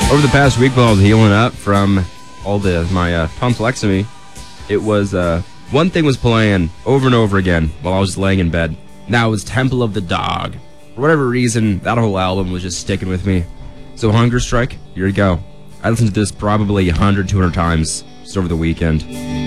Over the past week while I was healing up from my tonsillectomy, it was one thing was playing over and over again while I was laying in bed. Now it was Temple of the Dog. For whatever reason, that whole album was just sticking with me. So Hunger Strike, here you go. I listened to this probably 100, 200 times just over the weekend.